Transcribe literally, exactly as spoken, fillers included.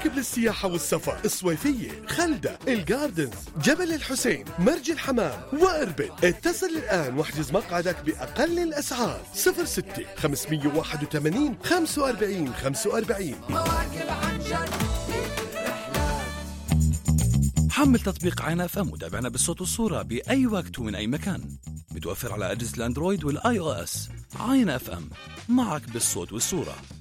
مراكب للسياحة والسفر، الصويفية، خلدة، الجاردنز، جبل الحسين، مرج الحمام وإربد. اتصل الآن واحجز مقعدك بأقل الأسعار. صفر ستة خمسمية وواحد وثمانين خمسة وأربعين خمسة وأربعين. حمل تطبيق عين اف ام وتابعنا بالصوت والصورة بأي وقت ومن أي مكان. متوفر على أجهزة الأندرويد والآي أو إس. عين اف ام، معك بالصوت والصورة.